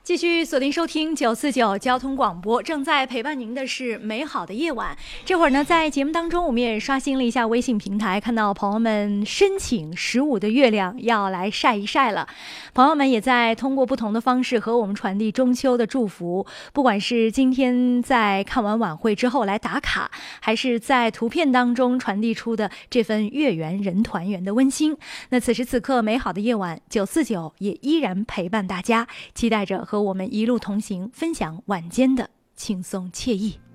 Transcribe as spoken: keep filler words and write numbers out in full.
继续锁定收听九四九交通广播，正在陪伴您的是美好的夜晚。这会儿呢，在节目当中，我们也刷新了一下微信平台，看到朋友们申请十五的月亮要来晒一晒了。朋友们也在通过不同的方式和我们传递中秋的祝福，不管是今天在看完晚会之后来打卡，还是在图片当中传递出的这份月圆人团圆的温馨。那此时此刻，美好的夜晚，九四九也依然陪伴大家，期待着和我们一路同行，分享晚间的轻松惬意。